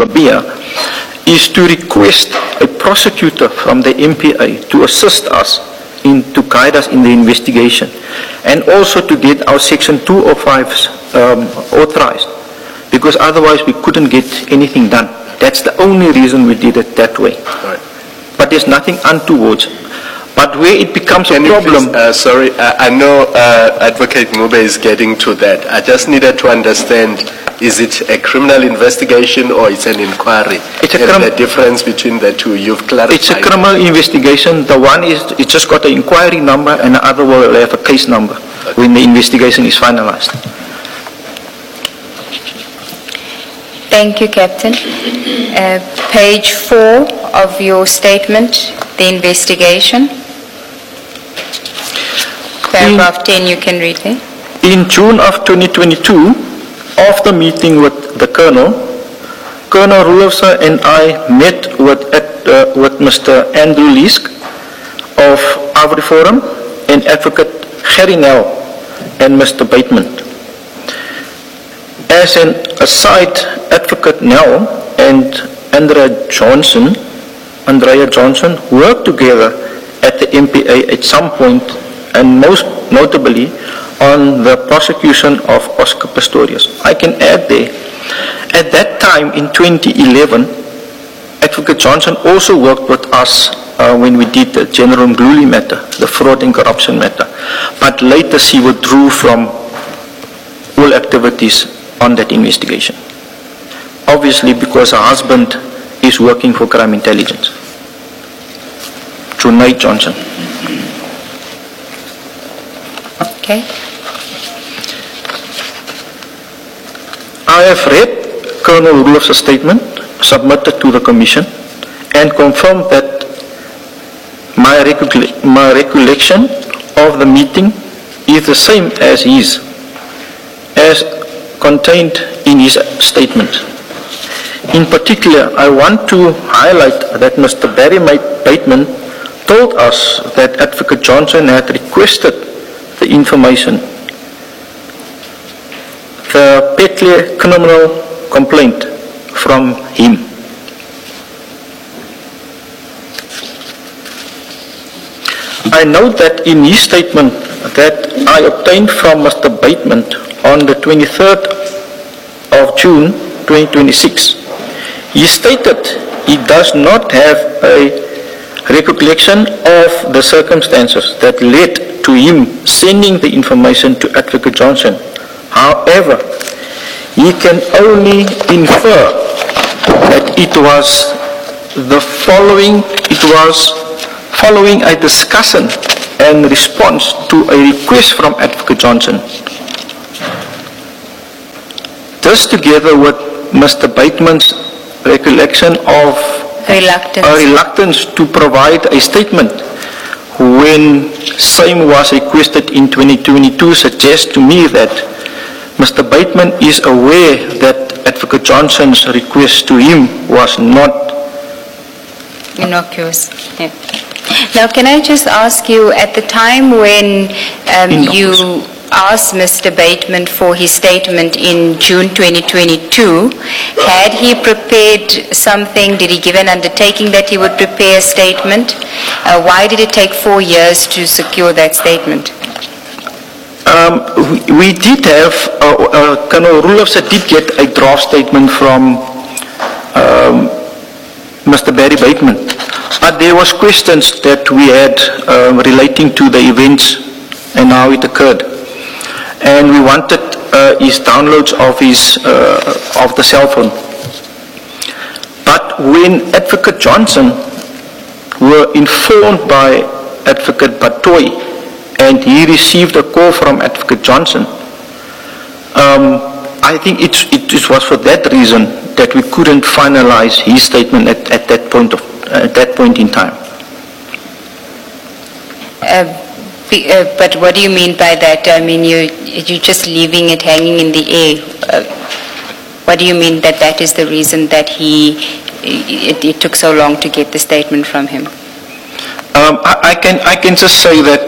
appear, is to request a prosecutor from the MPA to assist us to guide us in the investigation, and also to get our Section 205s authorized, because otherwise we couldn't get anything done. That's the only reason we did it that way. Right. But there's nothing untoward. But where it becomes a problem... I know Advocate Mube is getting to that. I just needed to understand, is it a criminal investigation or it's an inquiry? It's the difference between the two, you've clarified. It's a criminal investigation. The one is, it's just got an inquiry number, and the other will have a case number when the investigation is finalized. Thank you, Captain. Page 4 of your statement, the investigation. Paragraph 10, you can read there. In June of 2022, after meeting with the Colonel Roelofse and I met with Mr. Andrew Leesk of AfriForum and Advocate Gerrie Nel and Mr. Bateman. As an aside, Advocate Nel and Andrea Johnson worked together at the MPA at some point, and most notably on the prosecution of Oscar Pistorius. I can add there, at that time in 2011, Advocate Johnson also worked with us when we did the General Mgluli matter, the fraud and corruption matter, but later she withdrew from all activities on that investigation. Obviously because her husband is working for crime intelligence. Junaid Johnson. Okay. I have read Colonel Roelofse's statement submitted to the Commission and confirmed that my recollection of the meeting is the same as his, as contained in his statement. In particular, I want to highlight that Mr. Barry Bateman told us that Advocate Johnson had requested the information, the Petlier criminal complaint, from him. I note that in his statement that I obtained from Mr. Bateman on the 23rd of June 2026, he stated he does not have a recollection of the circumstances that led to him sending the information to Advocate Johnson. However, he can only infer that it was following a discussion and response to a request from Advocate Johnson. This, together with Mr. Bateman's recollection of a reluctance to provide a statement when same was requested in 2022, suggests to me that Mr. Bateman is aware that Advocate Johnson's request to him was not innocuous. Yeah. Now, can I just ask you, at the time when you asked Mr. Bateman for his statement in June 2022, had he prepared something? Did he give an undertaking that he would prepare a statement? Why did it take 4 years to secure that statement? We did have, Colonel Roelofse did get a draft statement from Mr. Barry Bateman, but there was questions that we had relating to the events and how it occurred, and we wanted his downloads of his of the cell phone. But when Advocate Johnson were informed by Advocate Batoy, and he received a call from Advocate Johnson, I think it was for that reason that we couldn't finalize his statement at that point in time. But what do you mean by that? I mean, you're just leaving it hanging in the air. What do you mean that is the reason that it took so long to get the statement from him? I can just say that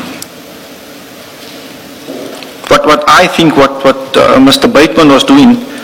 what I think what Mr. Bateman was doing